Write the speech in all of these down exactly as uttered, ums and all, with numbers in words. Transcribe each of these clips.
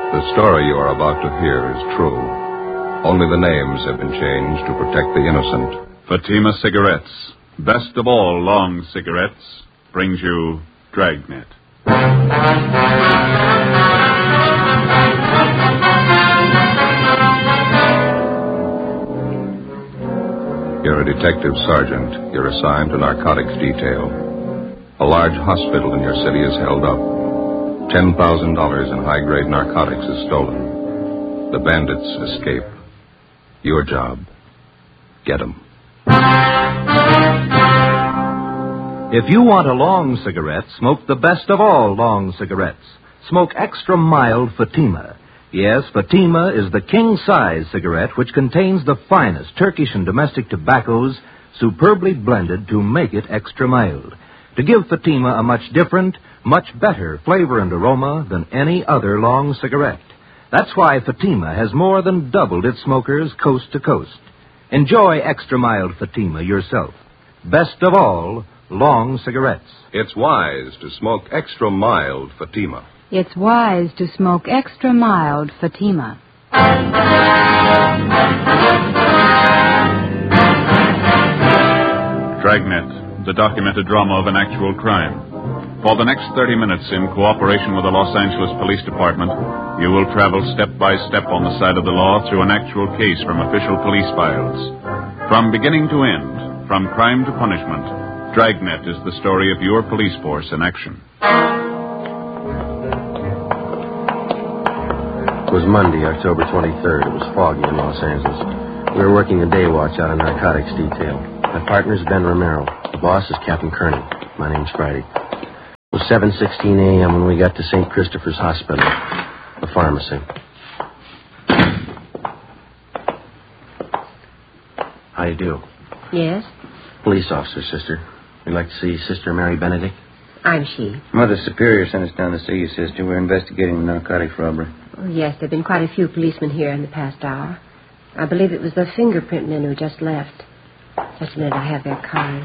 The story you are about to hear is true. Only the names have been changed to protect the innocent. Fatima Cigarettes, best of all long cigarettes, brings you Dragnet. You're a detective sergeant. You're assigned to narcotics detail. A large hospital in your city is held up. Ten thousand dollars in high-grade narcotics is stolen. The bandits escape. Your job, get 'em. If you want a long cigarette, smoke the best of all long cigarettes. Smoke extra mild Fatima. Yes, Fatima is the king-size cigarette which contains the finest Turkish and domestic tobaccos superbly blended to make it extra mild, to give Fatima a much different, much better flavor and aroma than any other long cigarette. That's why Fatima has more than doubled its smokers coast to coast. Enjoy extra mild Fatima yourself. Best of all, long cigarettes. It's wise to smoke extra mild Fatima. It's wise to smoke extra mild Fatima. Dragnet, the documented drama of an actual crime. For the next thirty minutes, in cooperation with the Los Angeles Police Department, you will travel step by step on the side of the law through an actual case from official police files. From beginning to end, from crime to punishment, Dragnet is the story of your police force in action. It was Monday, October twenty-third. It was foggy in Los Angeles. We were working the day watch out of narcotics detail. My partner's Ben Romero. The boss is Captain Kearney. My name's Friday. It was seven sixteen a.m. when we got to Saint Christopher's Hospital, the pharmacy. How you do? Yes? Police officer, sister. We'd like to see Sister Mary Benedict. I'm she. Mother Superior sent us down to see you, sister. We're investigating the narcotics robbery. Oh, yes, there have been quite a few policemen here in the past hour. I believe it was the fingerprint men who just left. Just a minute, I have their card.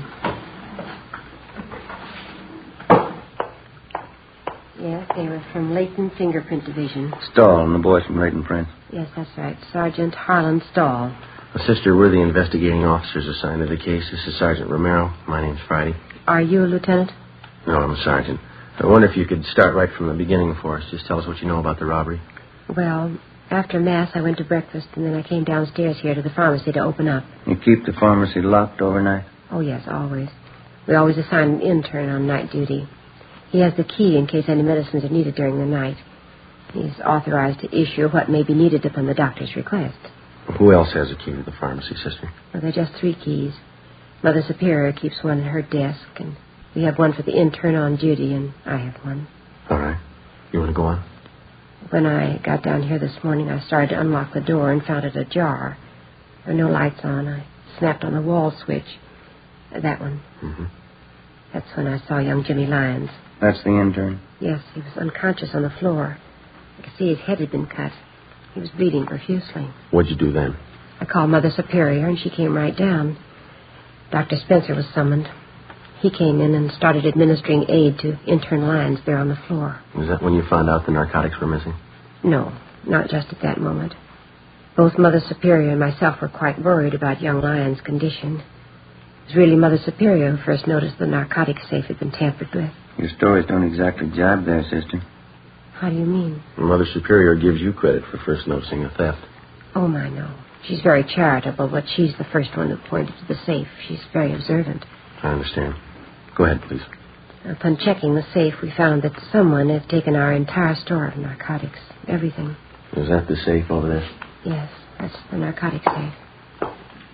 Yes, they were from Leighton Fingerprint Division. Stahl and the boys from Leighton Prince. Yes, that's right. Sergeant Harlan Stahl. Well, sister, we're the investigating officers assigned to the case. This is Sergeant Romero. My name's Friday. Are you a lieutenant? No, I'm a sergeant. I wonder if you could start right from the beginning for us. Just tell us what you know about the robbery. Well, after Mass, I went to breakfast, and then I came downstairs here to the pharmacy to open up. You keep the pharmacy locked overnight? Oh, yes, always. We always assign an intern on night duty. He has the key in case any medicines are needed during the night. He's authorized to issue what may be needed upon the doctor's request. Who else has a key to the pharmacy, sister? Well, there are just three keys. Mother Superior keeps one in her desk, and we have one for the intern on duty, and I have one. All right. You want to go on? When I got down here this morning, I started to unlock the door and found it ajar. There were no lights on. I snapped on the wall switch. That one. Mm-hmm. That's when I saw young Jimmy Lyons. That's the intern? Yes, he was unconscious on the floor. I could see his head had been cut. He was bleeding profusely. What'd you do then? I called Mother Superior, and she came right down. Doctor Spencer was summoned. He came in and started administering aid to intern Lyons there on the floor. Was that when you found out the narcotics were missing? No, not just at that moment. Both Mother Superior and myself were quite worried about young Lyons' condition. It was really Mother Superior who first noticed the narcotics safe had been tampered with. Your stories don't exactly jibe there, sister. How do you mean? Mother Superior gives you credit for first noticing a theft. Oh, my, no. She's very charitable, but she's the first one who pointed to the safe. She's very observant. I understand. Go ahead, please. Upon checking the safe, we found that someone had taken our entire store of narcotics. Everything. Is that the safe over there? Yes, that's the narcotic safe.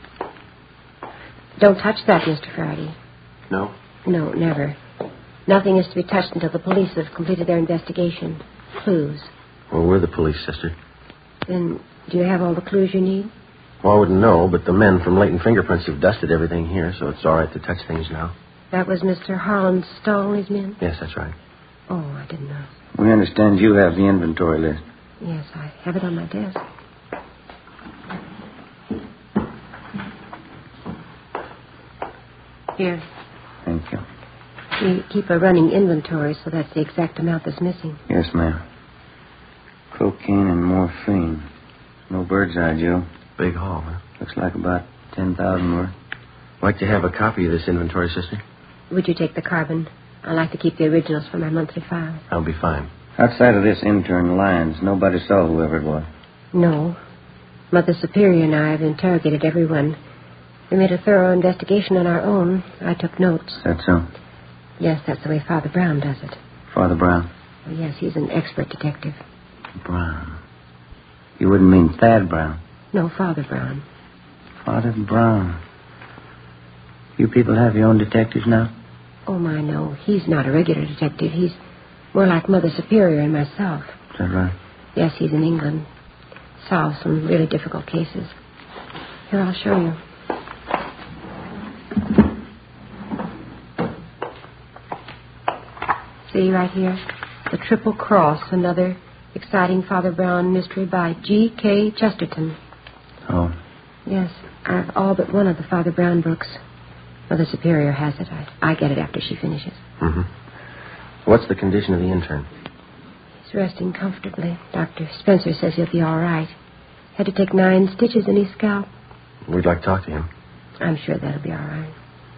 Don't touch that, Mister Faraday. No? No, never. Nothing is to be touched until the police have completed their investigation. Clues. Well, we're the police, sister. Then, do you have all the clues you need? Well, I wouldn't know, but the men from Leighton Fingerprints have dusted everything here, so it's all right to touch things now. That was Mister Harlan Stahl and his men? Yes, that's right. Oh, I didn't know. We understand you have the inventory list. Yes, I have it on my desk. Here. Thank you. We keep a running inventory, so that's the exact amount that's missing. Yes, ma'am. Coke cocaine and morphine. No bird's eye, Joe. Big haul, huh? Looks like about ten thousand worth. Like to have a copy of this inventory, sister? Would you take the carbon? I like to keep the originals for my monthly file. That'll be fine. Outside of this intern Lyons, nobody saw whoever it was. No. Mother Superior and I have interrogated everyone. We made a thorough investigation on our own. I took notes. Is that so? Yes, that's the way Father Brown does it. Father Brown? Oh, yes, he's an expert detective. Brown. You wouldn't mean Thad Brown? No, Father Brown. Father Brown. You people have your own detectives now? Oh, my, no. He's not a regular detective. He's more like Mother Superior and myself. Is that right? Yes, he's in England. Solves some really difficult cases. Here, I'll show you. See right here? The Triple Cross, another exciting Father Brown mystery by G K Chesterton. Oh. Yes, I've all but one of the Father Brown books. Mother Superior has it. I, I get it after she finishes. Mm-hmm. What's the condition of the intern? He's resting comfortably. Doctor Spencer says he'll be all right. Had to take nine stitches in his scalp. We'd like to talk to him. I'm sure that'll be all right.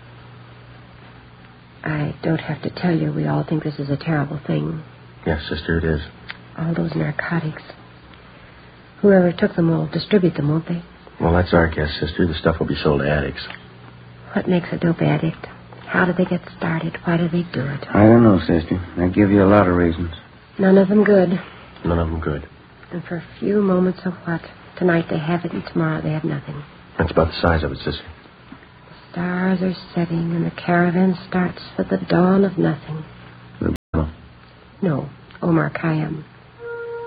I don't have to tell you, we all think this is a terrible thing. Yes, sister, it is. All those narcotics. Whoever took them will distribute them, won't they? Well, that's our guess, sister. The stuff will be sold to addicts. What makes a dope addict? How do they get started? Why do they do it? I don't know, sister. They give you a lot of reasons. None of them good. None of them good. And for a few moments of what? Tonight they have it and tomorrow they have nothing. That's about the size of it, sister. The stars are setting and the caravan starts for the dawn of nothing. The No, Omar Khayyam.